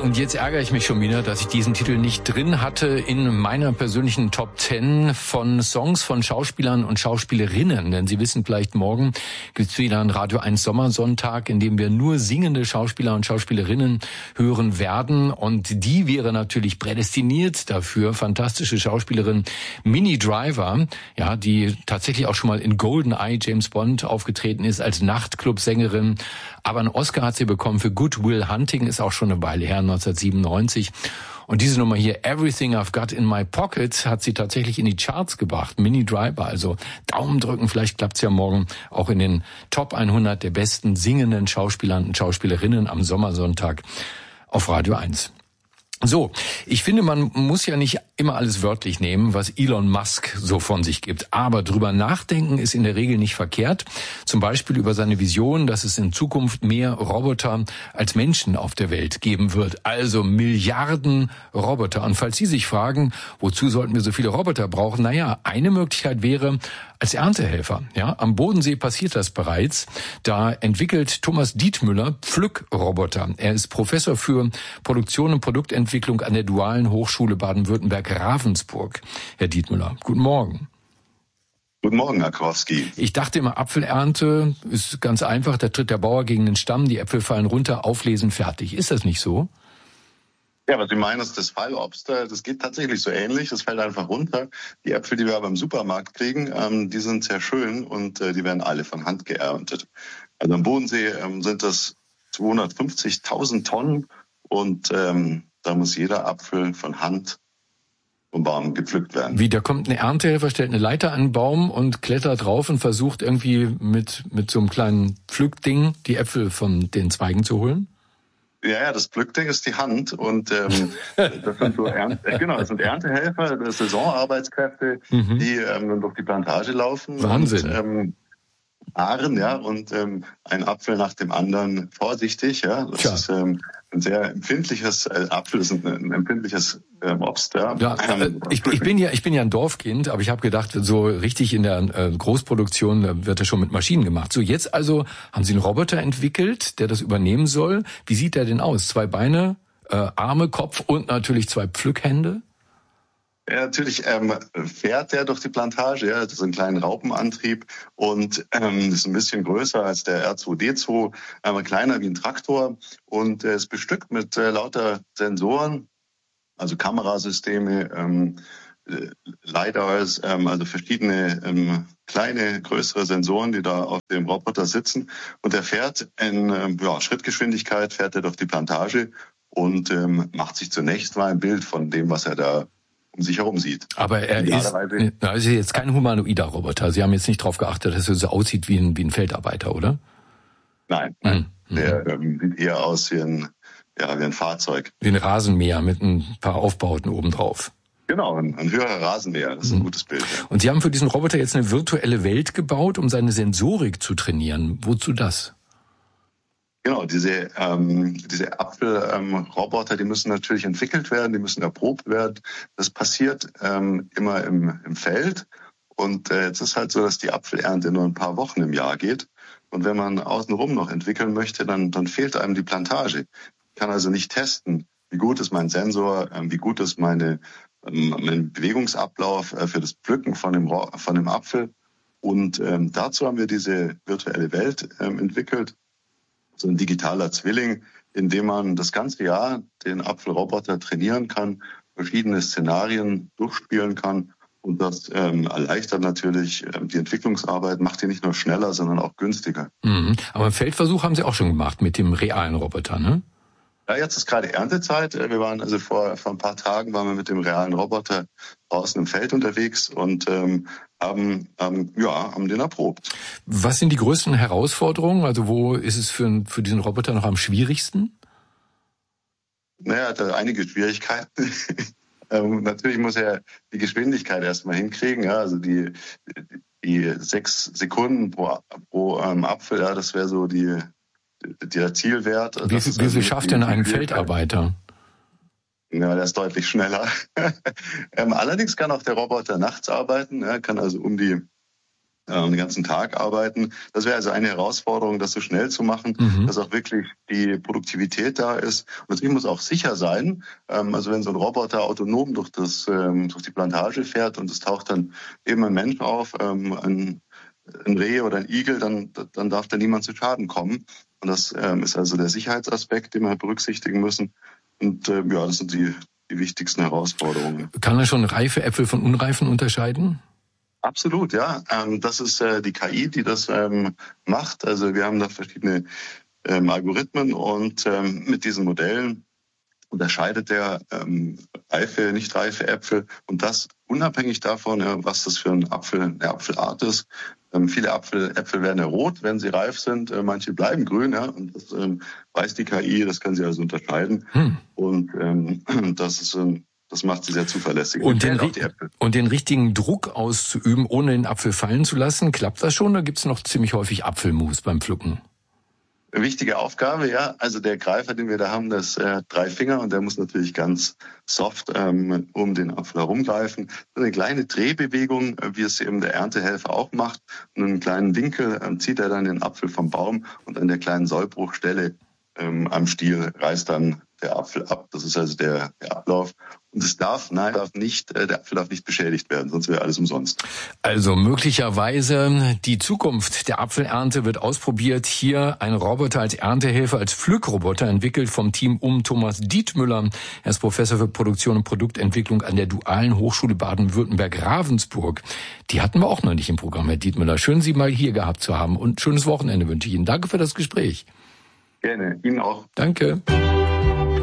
Und jetzt ärgere ich mich schon wieder, dass ich diesen Titel nicht drin hatte in meiner persönlichen Top 10 von Songs von Schauspielern und Schauspielerinnen. Denn Sie wissen vielleicht, morgen gibt's wieder einen Radio 1 Sommersonntag, in dem wir nur singende Schauspieler und Schauspielerinnen hören werden. Und die wäre natürlich prädestiniert dafür. Fantastische Schauspielerin Minnie Driver, ja, die tatsächlich auch schon mal in GoldenEye James Bond aufgetreten ist als Nachtclubsängerin. Aber einen Oscar hat sie bekommen für Good Will Hunting, ist auch schon eine Weile her, 1997. Und diese Nummer hier, Everything I've Got in My Pocket, hat sie tatsächlich in die Charts gebracht. Minnie Driver, also Daumen drücken, vielleicht klappt's ja morgen auch in den Top 100 der besten singenden Schauspieler und Schauspielerinnen am Sommersonntag auf Radio 1. So, ich finde, man muss ja nicht immer alles wörtlich nehmen, was Elon Musk so von sich gibt. Aber drüber nachdenken ist in der Regel nicht verkehrt. Zum Beispiel über seine Vision, dass es in Zukunft mehr Roboter als Menschen auf der Welt geben wird. Also Milliarden Roboter. Und falls Sie sich fragen, wozu sollten wir so viele Roboter brauchen? Naja, eine Möglichkeit wäre als Erntehelfer. Ja, am Bodensee passiert das bereits. Da entwickelt Thomas Dietmüller Pflückroboter. Er ist Professor für Produktion und Produktentwicklung an der Dualen Hochschule Baden-Württemberg-Ravensburg. Herr Dietmüller, guten Morgen. Guten Morgen, Herr Kowski. Ich dachte immer, Apfelernte ist ganz einfach. Da tritt der Bauer gegen den Stamm, die Äpfel fallen runter, auflesen, fertig. Ist das nicht so? Ja, was Sie meinen, ist das Fallobst. Das geht tatsächlich so ähnlich. Das fällt einfach runter. Die Äpfel, die wir aber im Supermarkt kriegen, die sind sehr schön und die werden alle von Hand geerntet. Also am Bodensee sind das 250.000 Tonnen und da muss jeder Apfel von Hand vom Baum gepflückt werden. Wie, da kommt ein Erntehelfer, stellt eine Leiter an den Baum und klettert drauf und versucht irgendwie mit so einem kleinen Pflückding die Äpfel von den Zweigen zu holen? Ja, das Pflückding ist die Hand und das sind so das sind Erntehelfer, das sind Saisonarbeitskräfte, die durch die Plantage laufen. Wahnsinn. Und, Ahren, ja, und ein Apfel nach dem anderen vorsichtig, ja. Das ist ein sehr empfindliches Apfel, ist ein empfindliches Obst, ja. Ja, ich bin ja ein Dorfkind, aber ich habe gedacht, so richtig in der Großproduktion wird das schon mit Maschinen gemacht. So, jetzt also haben Sie einen Roboter entwickelt, der das übernehmen soll. Wie sieht der denn aus? 2 Beine, Arme, Kopf und natürlich 2 Pflückhände? Ja, natürlich fährt der durch die Plantage, ja, das ist ein kleiner Raupenantrieb und ist ein bisschen größer als der R2D2, kleiner wie ein Traktor und ist bestückt mit lauter Sensoren, also Kamerasysteme, LiDARs, also verschiedene kleine, größere Sensoren, die da auf dem Roboter sitzen und der fährt in Schrittgeschwindigkeit, fährt er durch die Plantage und macht sich zunächst mal ein Bild von dem, was er da um sich herum sieht. Aber er ist jetzt kein humanoider Roboter. Sie haben jetzt nicht darauf geachtet, dass er so aussieht wie ein Feldarbeiter, oder? Nein. Der sieht eher aus wie ein Fahrzeug. Wie ein Rasenmäher mit ein paar Aufbauten obendrauf. Genau, ein höherer Rasenmäher, das ist ein gutes Bild. Ja. Und Sie haben für diesen Roboter jetzt eine virtuelle Welt gebaut, um seine Sensorik zu trainieren. Wozu das? Genau, diese Apfelroboter, die müssen natürlich entwickelt werden, die müssen erprobt werden. Das passiert immer im Feld. Und jetzt ist halt so, dass die Apfelernte nur ein paar Wochen im Jahr geht. Und wenn man außenrum noch entwickeln möchte, dann fehlt einem die Plantage. Ich kann also nicht testen, wie gut ist mein Sensor, wie gut ist mein Bewegungsablauf für das Pflücken von dem Apfel. Und dazu haben wir diese virtuelle Welt entwickelt. So ein digitaler Zwilling, in dem man das ganze Jahr den Apfelroboter trainieren kann, verschiedene Szenarien durchspielen kann und das erleichtert natürlich die Entwicklungsarbeit, macht die nicht nur schneller, sondern auch günstiger. Aber einen Feldversuch haben Sie auch schon gemacht mit dem realen Roboter, ne? Ja, jetzt ist gerade Erntezeit. Wir waren also vor ein paar Tagen waren wir mit dem realen Roboter draußen im Feld unterwegs und haben den erprobt. Was sind die größten Herausforderungen? Also wo ist es für diesen Roboter noch am schwierigsten? Naja, hat er einige Schwierigkeiten. Natürlich muss er die Geschwindigkeit erstmal hinkriegen. Ja, also die 6 Sekunden pro Apfel, ja, das wäre so der Zielwert. Wie viel schafft denn ein Feldarbeiter? Ja, der ist deutlich schneller. Allerdings kann auch der Roboter nachts arbeiten. Er kann also um die den ganzen Tag arbeiten. Das wäre also eine Herausforderung, das so schnell zu machen, dass auch wirklich die Produktivität da ist. Und natürlich muss auch sicher sein. Also wenn so ein Roboter autonom durch die Plantage fährt und es taucht dann eben ein Mensch auf, ein Reh oder ein Igel, dann darf da niemand zu Schaden kommen. Und das ist also der Sicherheitsaspekt, den wir berücksichtigen müssen. Und das sind die wichtigsten Herausforderungen. Kann er schon reife Äpfel von unreifen unterscheiden? Absolut, ja. Das ist die KI, die das macht. Also wir haben da verschiedene Algorithmen und mit diesen Modellen unterscheidet er reife, nicht reife Äpfel und das unabhängig davon, was das für eine Apfelart ist. Viele Äpfel werden ja rot, wenn sie reif sind. Manche bleiben grün, ja, und das weiß die KI, das kann sie also unterscheiden. Und das macht sie sehr zuverlässig. Und den richtigen Druck auszuüben, ohne den Apfel fallen zu lassen, klappt das schon? Oder gibt es noch ziemlich häufig Apfelmus beim Pflücken? Wichtige Aufgabe, ja. Also der Greifer, den wir da haben, das 3 Finger und der muss natürlich ganz soft um den Apfel herumgreifen. Eine kleine Drehbewegung, wie es eben der Erntehelfer auch macht. Und einen kleinen Winkel zieht er dann den Apfel vom Baum und an der kleinen Sollbruchstelle am Stiel reißt dann der Apfel ab. Das ist also der Ablauf. Und der Apfel darf nicht beschädigt werden, sonst wäre alles umsonst. Also möglicherweise die Zukunft der Apfelernte wird ausprobiert. Hier ein Roboter als Erntehelfer, als Pflückroboter, entwickelt vom Team um Thomas Dietmüller. Er ist Professor für Produktion und Produktentwicklung an der Dualen Hochschule Baden-Württemberg-Ravensburg. Die hatten wir auch noch nicht im Programm, Herr Dietmüller. Schön, Sie mal hier gehabt zu haben und schönes Wochenende wünsche ich Ihnen. Danke für das Gespräch. Gerne, Ihnen auch. Danke.